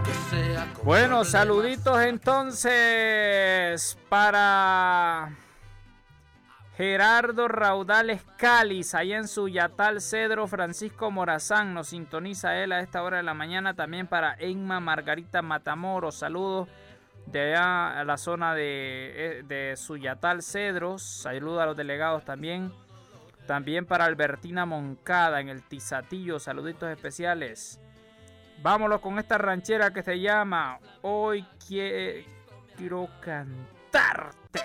Bueno, saluditos entonces para Gerardo Raudales Cáliz, allá en Suyatal Cedro. Francisco Morazán nos sintoniza él a esta hora de la mañana. También para Enma Margarita Matamoros, saludos de allá a la zona de Suyatal Cedros. Saludos a los delegados también. También para Albertina Moncada en el Tizatillo, saluditos especiales. Vámonos con esta ranchera que se llama Hoy quiero cantarte.